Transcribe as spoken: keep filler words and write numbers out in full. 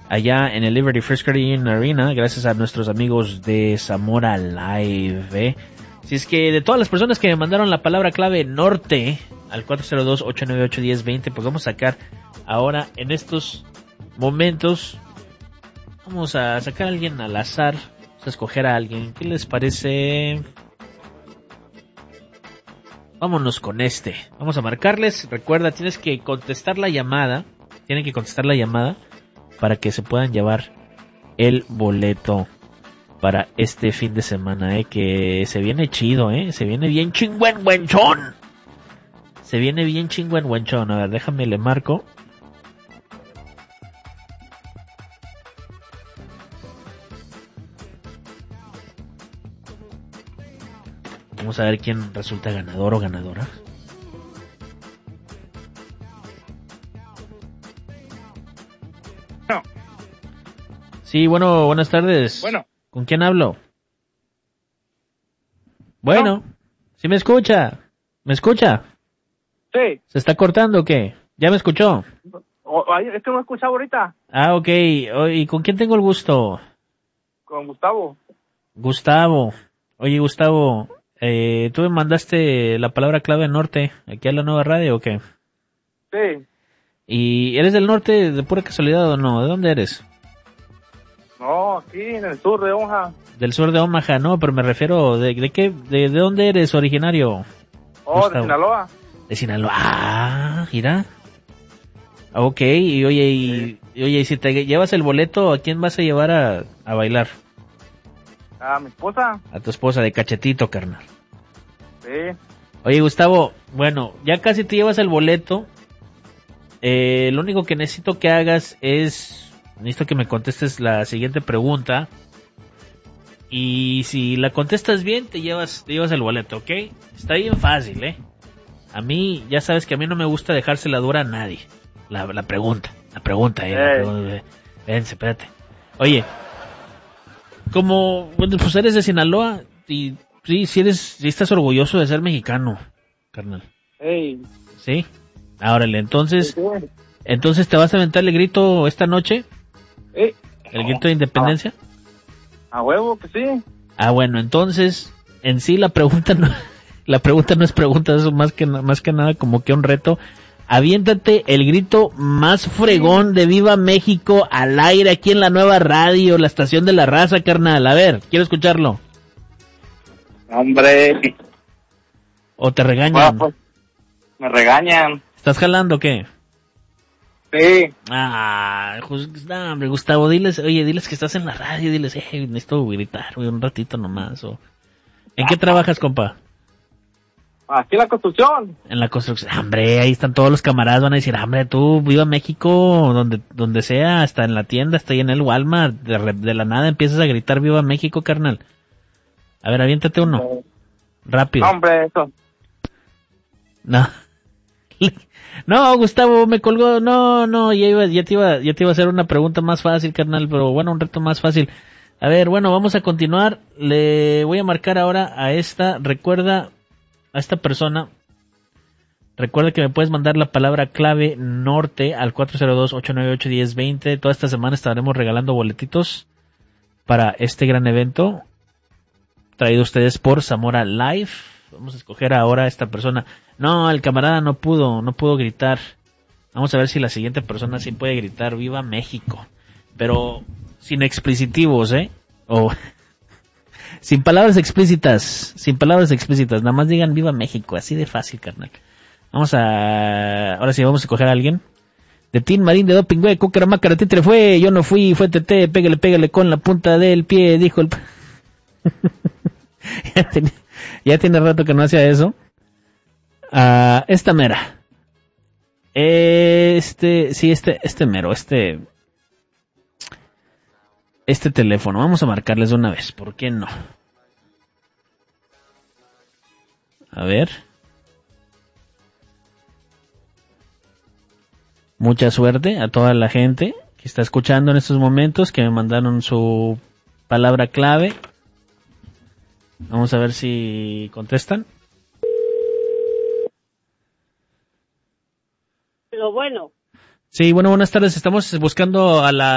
allá en el Liberty First Credit Union Arena, gracias a nuestros amigos de Zamora Live. ¿eh? Si es que de todas las personas que me mandaron la palabra clave norte al cuatro cero dos, ocho nueve ocho, uno cero dos cero, pues vamos a sacar ahora en estos momentos, vamos a sacar a alguien al azar, vamos a escoger a alguien. ¿Qué les parece? Vámonos con este. Vamos a marcarles. Recuerda, tienes que contestar la llamada. Tienen que contestar la llamada para que se puedan llevar el boleto para este fin de semana, eh, que se viene chido, eh, se viene bien chingüengüenchón. Se viene bien chingüengüenchón. A ver, déjame le marco. Vamos a ver quién resulta ganador o ganadora. No. Sí, bueno, buenas tardes. Bueno. ¿Con quién hablo? Bueno, No. ¿sí me escucha? ¿Me escucha? Sí. ¿Se está cortando o qué? ¿Ya me escuchó? O, ay, es que no escuchaba ahorita. Ah, ok. ¿Y con quién tengo el gusto? Con Gustavo. Gustavo. Oye, Gustavo, eh, ¿tú me mandaste la palabra clave norte aquí a la nueva radio o qué? Sí. ¿Y eres del norte de pura casualidad o no? ¿De dónde eres? No, aquí en el sur de Omaha. Del sur de Omaha, no, pero me refiero, ¿de, de qué? De, ¿De dónde eres originario? Oh, Gustavo. de Sinaloa. De Sinaloa. Ah, mira. Ok, y oye, y, Sí. y oye, y si te llevas el boleto, ¿a quién vas a llevar a, a bailar? A mi esposa. A tu esposa de cachetito, carnal. Sí. Oye, Gustavo, bueno, ya casi te llevas el boleto. Eh, lo único que necesito que hagas es, necesito que me contestes la siguiente pregunta. Y si la contestas bien, te llevas, te llevas el boleto, ¿ok? Está bien fácil, ¿eh? A mí, ya sabes que a mí no me gusta dejársela dura a nadie. La, la pregunta, la pregunta, eh. La Ey. pregunta, Vénse, espérate. Oye, como, bueno, pues eres de Sinaloa y sí, sí eres, sí estás orgulloso de ser mexicano, carnal. Ey. ¿Sí? Órale, entonces, Sí, sí. entonces te vas a aventar el grito esta noche, Ey. el grito de independencia. A huevo que sí. Ah, bueno, entonces, en sí la pregunta no, la pregunta no es pregunta, es más que, más que nada como que un reto. Aviéntate el grito más fregón de Viva México al aire aquí en la nueva radio, la estación de la raza, carnal. A ver, quiero escucharlo. Hombre. ¿O te regañan? Bueno, pues, me regañan. ¿Estás jalando o qué? Sí. Ah, pues, no, hombre, Gustavo, diles, oye, diles que estás en la radio, diles, eh, necesito gritar, güey, un ratito nomás. O... ¿En qué trabajas, compa? Aquí en la construcción. En la construcción. Hombre, ahí están todos los camaradas, van a decir, hombre, tú, viva México, donde donde sea, hasta en la tienda, hasta ahí en el Walmart, de, re- de la nada empiezas a gritar, viva México, carnal. A ver, aviéntate uno, rápido. Hombre, eso. No. No, Gustavo, me colgó, no, no, ya iba, ya te iba, ya te iba a hacer una pregunta más fácil, carnal, pero bueno, un reto más fácil. A ver, bueno, vamos a continuar, le voy a marcar ahora a esta, recuerda, a esta persona, recuerda que me puedes mandar la palabra clave norte al cuatro cero dos, ocho nueve ocho, uno cero dos cero. Toda esta semana estaremos regalando boletitos para este gran evento traído a ustedes por Zamora Live. Vamos a escoger ahora a esta persona. No, el camarada no pudo, no pudo gritar. Vamos a ver si la siguiente persona sí puede gritar Viva México, pero sin explicitivos, ¿eh? O sin palabras explícitas, sin palabras explícitas, nada más digan Viva México, así de fácil, carnal. Vamos a, ahora sí vamos a escoger a alguien. De Tin Marín de Doping, güey, Cucaramacara, Titre fue, yo no fui, fue Tete, pégale, pégale con la punta del pie, dijo el... ya, tiene, ya tiene rato que no hacía eso. Ah, esta mera. Este, sí, este, este mero, este... Este teléfono, vamos a marcarles de una vez, ¿por qué no? A ver. Mucha suerte a toda la gente que está escuchando en estos momentos, que me mandaron su palabra clave. Vamos a ver si contestan. Pero bueno. Sí, bueno, buenas tardes. Estamos buscando a la